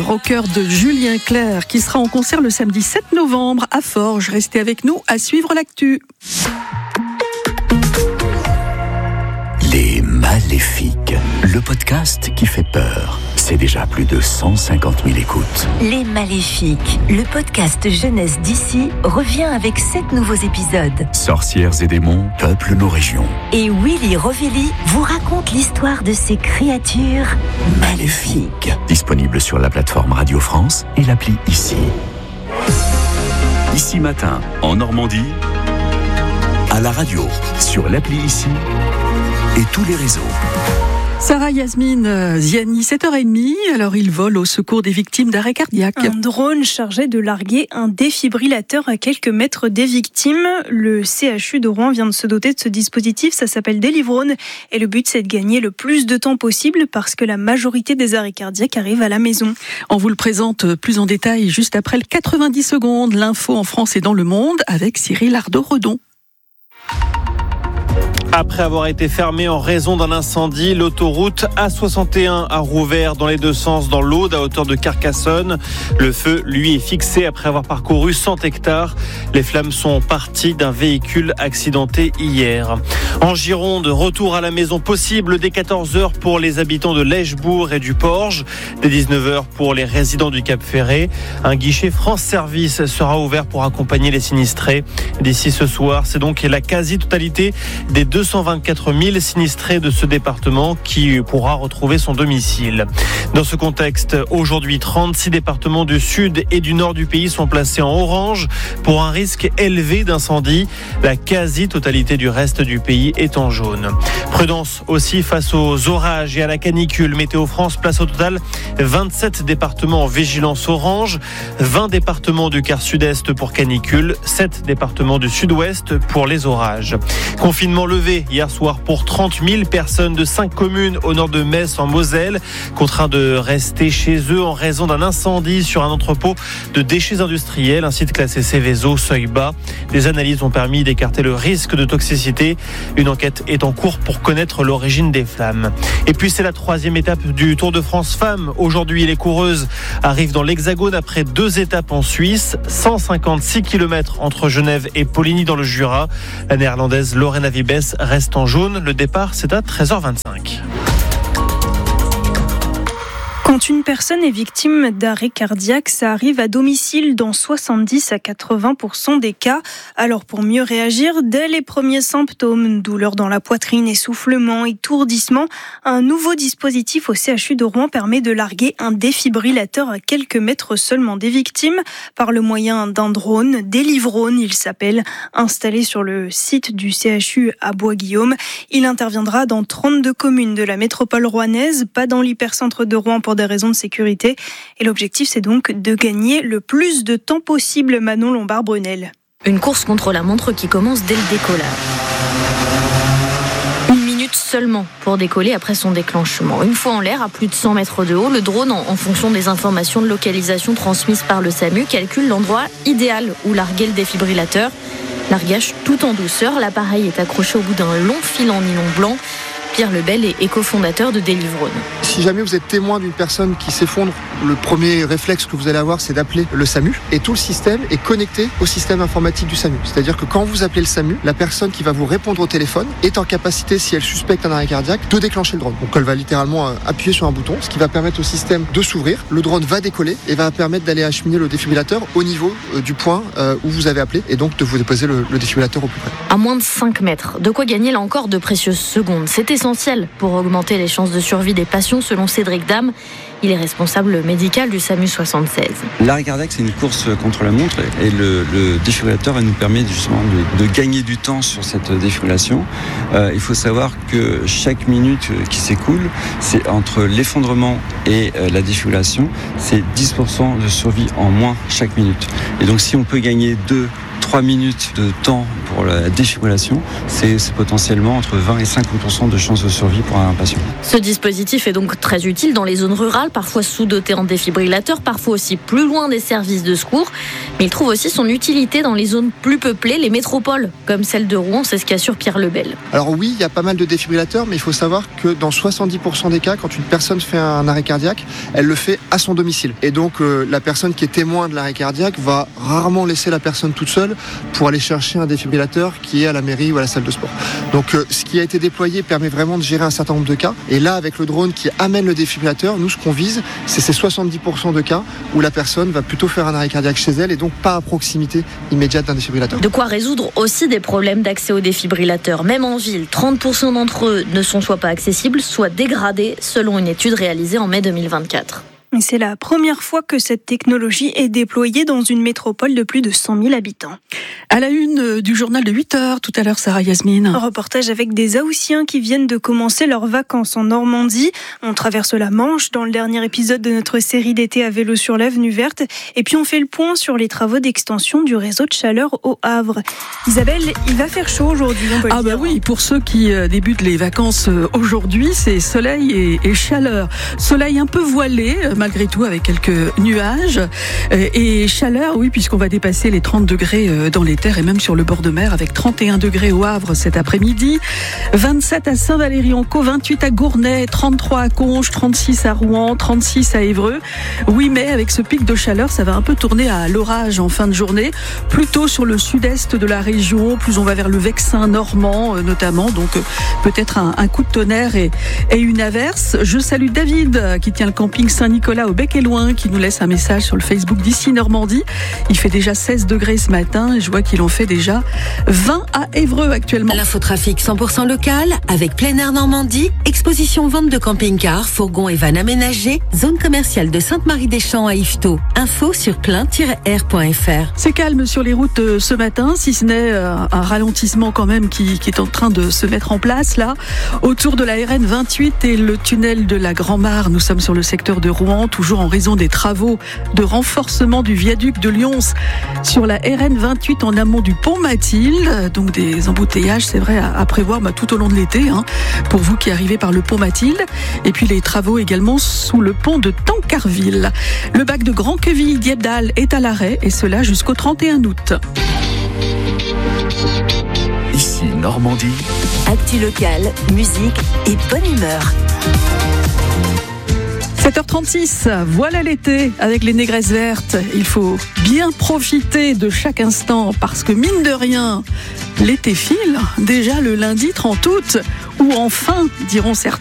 rocker de Julien Clerc, qui sera en concert le samedi 7 novembre à Forges. Restez avec nous à suivre l'actu. Les Maléfiques, le podcast qui fait peur. C'est déjà plus de 150 000 écoutes. Les Maléfiques, le podcast jeunesse d'ici, revient avec 7 nouveaux épisodes. Sorcières et démons peuplent nos régions. Et Willy Rovelli vous raconte l'histoire de ces créatures maléfiques. Disponible sur la plateforme Radio France et l'appli Ici. Ici Matin, en Normandie, à la radio, sur l'appli Ici et tous les réseaux. Sarah Yasmine Ziani, 7h30, alors il vole au secours des victimes d'arrêt cardiaque. Un drone chargé de larguer un défibrillateur à quelques mètres des victimes. Le CHU de Rouen vient de se doter de ce dispositif, ça s'appelle Delivrone. Et le but, c'est de gagner le plus de temps possible parce que la majorité des arrêts cardiaques arrivent à la maison. On vous le présente plus en détail juste après le 90 secondes. L'info en France et dans le monde avec Cyril Ardo-Redon. Après avoir été fermée en raison d'un incendie, l'autoroute A61 a rouvert dans les deux sens dans l'Aude à hauteur de Carcassonne. Le feu, lui, est fixé après avoir parcouru 100 hectares. Les flammes sont parties d'un véhicule accidenté hier. En Gironde, retour à la maison possible dès 14h pour les habitants de Lèchebourg et du Porge, dès 19h pour les résidents du Cap-Ferré. Un guichet France Service sera ouvert pour accompagner les sinistrés. D'ici ce soir, c'est donc la quasi-totalité des 224 000 sinistrés de ce département qui pourra retrouver son domicile. Dans ce contexte, aujourd'hui, 36 départements du sud et du nord du pays sont placés en orange pour un risque élevé d'incendie. La quasi-totalité du reste du pays est en jaune. Prudence aussi face aux orages et à la canicule. Météo France place au total 27 départements en vigilance orange, 20 départements du quart sud-est pour canicule, 7 départements du sud-ouest pour les orages. Confinement levé hier soir pour 30 000 personnes de 5 communes au nord de Metz en Moselle, contraints de rester chez eux en raison d'un incendie sur un entrepôt de déchets industriels, un site classé Céveso, seuil bas. Des analyses ont permis d'écarter le risque de toxicité. Une enquête est en cours pour connaître l'origine des flammes. Et puis c'est la 3e étape du Tour de France Femmes. Aujourd'hui, les coureuses arrivent dans l'Hexagone après 2 étapes en Suisse, 156 km entre Genève et Poligny dans le Jura. La néerlandaise Lorena Wiebes reste en jaune. Le départ, c'est à 13h25. Quand une personne est victime d'arrêt cardiaque, ça arrive à domicile dans 70 à 80% des cas. Alors pour mieux réagir, dès les premiers symptômes, douleur dans la poitrine, essoufflement, étourdissement, un nouveau dispositif au CHU de Rouen permet de larguer un défibrillateur à quelques mètres seulement des victimes par le moyen d'un drone, Delivrone il s'appelle, installé sur le site du CHU à Bois-Guillaume. Il interviendra dans 32 communes de la métropole rouennaise, pas dans l'hypercentre de Rouen pour des raisons de sécurité. Et l'objectif, c'est donc de gagner le plus de temps possible. Manon Lombard-Brunel. Une course contre la montre qui commence dès le décollage. 1 minute seulement pour décoller après son déclenchement. Une fois en l'air, à plus de 100 mètres de haut, le drone, en fonction des informations de localisation transmises par le SAMU, calcule l'endroit idéal où larguer le défibrillateur. Largage tout en douceur. L'appareil est accroché au bout d'un long fil en nylon blanc. Pierre Lebel est cofondateur de Delivrone. Si jamais vous êtes témoin d'une personne qui s'effondre, le premier réflexe que vous allez avoir, c'est d'appeler le SAMU. Et tout le système est connecté au système informatique du SAMU. C'est-à-dire que quand vous appelez le SAMU, la personne qui va vous répondre au téléphone est en capacité, si elle suspecte un arrêt cardiaque, de déclencher le drone. Donc elle va littéralement appuyer sur un bouton, ce qui va permettre au système de s'ouvrir. Le drone va décoller et va permettre d'aller acheminer le défibrillateur au niveau du point où vous avez appelé et donc de vous déposer le défibrillateur au plus près. À moins de 5 mètres, de quoi gagner là encore de précieuses secondes. C'est essentiel pour augmenter les chances de survie des patients, selon Cédric Dame. Il est responsable médical du SAMU 76. L'arrêt cardiaque, c'est une course contre la montre et le défibrillateur nous permet justement de gagner du temps sur cette défibrillation. Il faut savoir que chaque minute qui s'écoule, c'est entre l'effondrement et la défibrillation, c'est 10% de survie en moins chaque minute. Et donc si on peut gagner 2 3 minutes de temps pour la défibrillation, c'est potentiellement entre 20 et 50% de chances de survie pour un patient. Ce dispositif est donc très utile dans les zones rurales, parfois sous-dotées en défibrillateurs, parfois aussi plus loin des services de secours. Mais il trouve aussi son utilité dans les zones plus peuplées, les métropoles, comme celle de Rouen, c'est ce qu'assure Pierre Lebel. Alors oui, il y a pas mal de défibrillateurs, mais il faut savoir que dans 70% des cas, quand une personne fait un arrêt cardiaque, elle le fait à son domicile. Et donc la personne qui est témoin de l'arrêt cardiaque va rarement laisser la personne toute seule pour aller chercher un défibrillateur qui est à la mairie ou à la salle de sport. Donc ce qui a été déployé permet vraiment de gérer un certain nombre de cas. Et là, avec le drone qui amène le défibrillateur, nous ce qu'on vise, c'est ces 70% de cas où la personne va plutôt faire un arrêt cardiaque chez elle et donc pas à proximité immédiate d'un défibrillateur. De quoi résoudre aussi des problèmes d'accès aux défibrillateurs. Même en ville, 30% d'entre eux ne sont soit pas accessibles, soit dégradés, selon une étude réalisée en mai 2024. Et c'est la première fois que cette technologie est déployée dans une métropole de plus de 100 000 habitants. À la une du journal de 8h, tout à l'heure, Sarah Yasmine. Un reportage avec des Haussiens qui viennent de commencer leurs vacances en Normandie. On traverse la Manche dans le dernier épisode de notre série d'été à vélo sur l'avenue verte. Et puis on fait le point sur les travaux d'extension du réseau de chaleur au Havre. Isabelle, il va faire chaud aujourd'hui, on peut le dire. Oui, pour ceux qui débutent les vacances aujourd'hui, c'est soleil et chaleur. Soleil un peu voilé, malgré tout, avec quelques nuages. Et chaleur, oui, puisqu'on va dépasser les 30 degrés dans les terres et même sur le bord de mer, avec 31 degrés au Havre cet après-midi, 27 à Saint-Valery-en-Caux, 28 à Gournay, 33 à Conches, 36 à Rouen, 36 à Évreux. Oui, mais avec ce pic de chaleur, ça va un peu tourner à l'orage en fin de journée, plutôt sur le sud-est de la région, plus on va vers le Vexin normand notamment, donc peut-être un coup de tonnerre et une averse. Je salue David qui tient le camping Saint-Nicolas au Bec et Loin, qui nous laisse un message sur le Facebook d'ici Normandie. Il fait déjà 16 degrés ce matin et je vois qu'il en fait déjà 20 à Évreux actuellement. L'infotrafic 100% local avec Plein Air Normandie, exposition vente de camping-cars, fourgons et vannes aménagés, zone commerciale de Sainte-Marie-des-Champs à Yvetot. Info sur plein-air.fr. C'est calme sur les routes ce matin, si ce n'est un ralentissement quand même qui est en train de se mettre en place là, autour de la RN 28 et le tunnel de la Grand-Mare. Nous sommes sur le secteur de Rouen, toujours en raison des travaux de renforcement du viaduc de Lyons sur la RN 28 en amont du pont Mathilde. Donc des embouteillages, c'est vrai, à prévoir tout au long de l'été, pour vous qui arrivez par le pont Mathilde. Et puis les travaux également sous le pont de Tancarville. Le bac de Grand-Queville-Diepdal est à l'arrêt, et cela jusqu'au 31 août. Ici Normandie. Actu locale, musique et bonne humeur. 7h36, voilà l'été avec les négresses vertes. Il faut bien profiter de chaque instant parce que mine de rien, l'été file déjà le lundi 30 août, ou enfin, diront certains.